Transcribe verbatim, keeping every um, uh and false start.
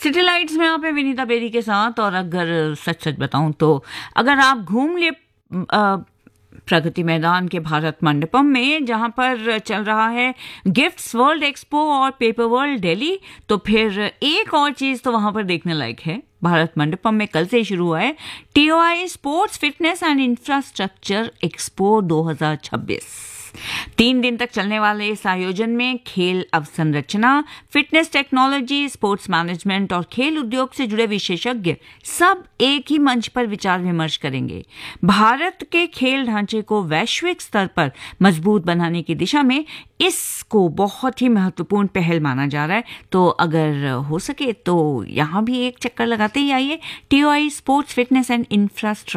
City lights में आप हैं विनीता बेरी के साथ। और अगर सच सच बताऊं तो अगर आप घूम लिए प्रगति मैदान के भारत मंडपम में, जहां पर चल रहा है गिफ्ट्स वर्ल्ड एक्सपो और पेपर वर्ल्ड दिल्ली, तो फिर एक और चीज तो वहां पर देखने लायक है। भारत मंडपम में कल से शुरू हुआ है TOI sports fitness and infrastructure expo दो हज़ार छब्बीस। तीन दिन तक चलने वाले इस आयोजन में खेल अवसंरचना, फिटनेस टेक्नोलॉजी, स्पोर्ट्स मैनेजमेंट और खेल उद्योग से जुड़े विशेषज्ञ सब एक ही मंच पर विचार विमर्श करेंगे। भारत के खेल ढांचे को वैश्विक स्तर पर मजबूत बनाने की दिशा में इसको बहुत ही महत्वपूर्ण पहल माना जा रहा है। तो अगर हो सके तो यहां भी एक चक्कर लगाते ही आइए TOI sports fitness and infrastructure